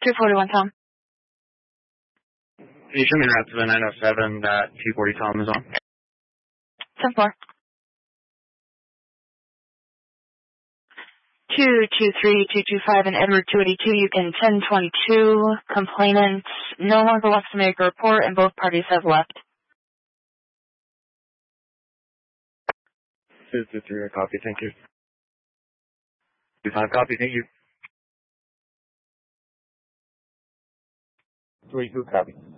241 Tom. Can you show me route to the 907 that 240 Tom is on? 10-4. 223-225 and Edward 282, you can 1022. Complainant no longer wants to make a report and both parties have left. 223, copy, thank you. 25, copy, thank you. 22, copy.